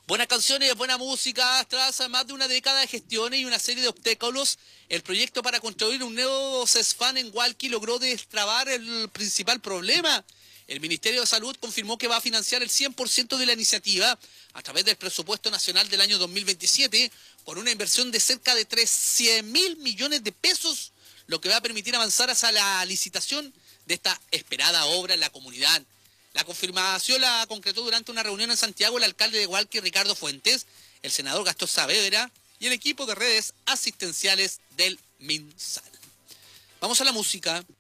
Buenas canciones, buena música. Tras más de una década de gestiones y una serie de obstáculos, el proyecto para construir un nuevo CESFAN en Hualqui logró destrabar el principal problema. El Ministerio de Salud confirmó que va a financiar el 100% de la iniciativa a través del presupuesto nacional del año 2027 por una inversión de cerca de 300.000 millones de pesos, lo que va a permitir avanzar hacia la licitación de esta esperada obra en la comunidad. La confirmación la concretó durante una reunión en Santiago el alcalde de Hualqui, Ricardo Fuentes, el senador Gastón Saavedra y el equipo de redes asistenciales del MinSal. Vamos a la música.